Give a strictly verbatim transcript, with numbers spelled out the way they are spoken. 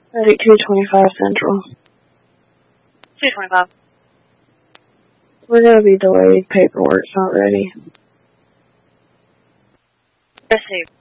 Ready two twenty-five Central. two twenty-five. We're going to be delayed. Paperwork's not ready. Received.